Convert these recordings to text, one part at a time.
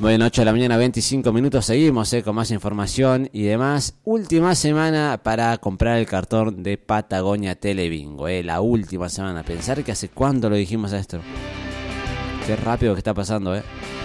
Bueno, 8 de la mañana, 25 minutos, seguimos con más información y demás. Última semana para comprar el cartón de Patagonia Telebingo, la última semana. Pensar que hace cuánto lo dijimos a esto. Qué rápido que está pasando,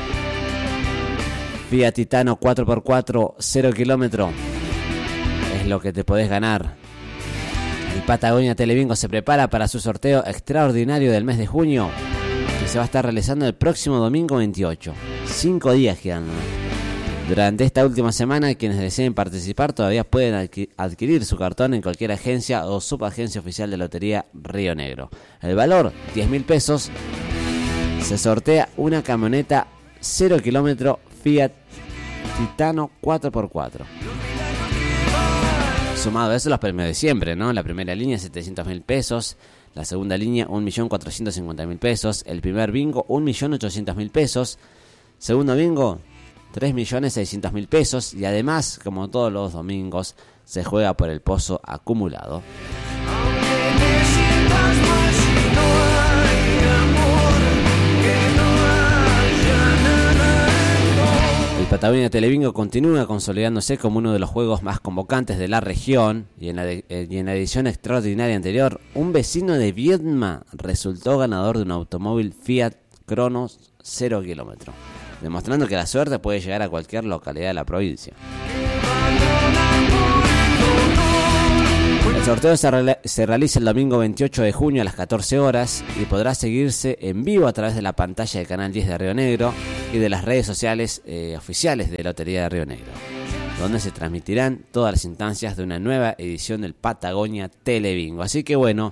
Fiat Titano 4x4, 0 kilómetro. Es lo que te podés ganar. El Patagonia Telebingo se prepara para su sorteo extraordinario del mes de junio, que se va a estar realizando el próximo domingo 28. 5 días quedan. Durante esta última semana, quienes deseen participar todavía pueden adquirir su cartón en cualquier agencia o subagencia oficial de Lotería Río Negro. El valor, 10.000 pesos. Se sortea una camioneta 0 kilómetro Fiat Titano 4x4. Sumado a eso, los premios de siempre, ¿no? La primera línea, 700.000 pesos. La segunda línea, 1.450.000 pesos. El primer bingo, 1.800.000 pesos. Segundo bingo, 3.600.000 pesos. Y además, como todos los domingos, se juega por el pozo acumulado. El Patagonia Telebingo continúa consolidándose como uno de los juegos más convocantes de la región, y en la edición extraordinaria anterior, un vecino de Viedma resultó ganador de un automóvil Fiat Cronos 0 kilómetro, demostrando que la suerte puede llegar a cualquier localidad de la provincia. El sorteo se realiza el domingo 28 de junio a las 14 horas y podrá seguirse en vivo a través de la pantalla del Canal 10 de Río Negro y de las redes sociales oficiales de Lotería de Río Negro, donde se transmitirán todas las instancias de una nueva edición del Patagonia Telebingo. Así que bueno,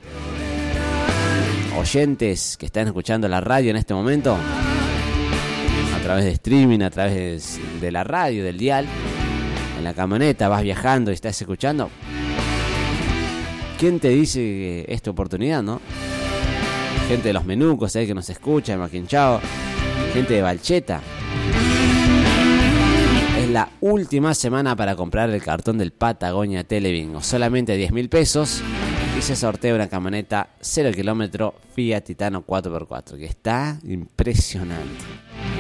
oyentes que están escuchando la radio en este momento, a través de streaming, a través de la radio, del dial, en la camioneta, vas viajando y estás escuchando, ¿quién te dice que es tu oportunidad, no? Gente de los Menucos ahí que nos escucha, de Maquinchao, gente de Balcheta. Es la última semana para comprar el cartón del Patagonia Telebingo. Solamente 10.000 pesos y se sortea una camioneta 0 kilómetro Fiat Titano 4x4, que está impresionante.